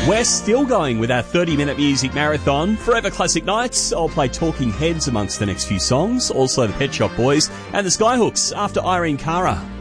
We're still going with our 30-minute music marathon. Forever Classic Nights. I'll play Talking Heads amongst the next few songs. Also the Pet Shop Boys and the Skyhooks after Irene Cara.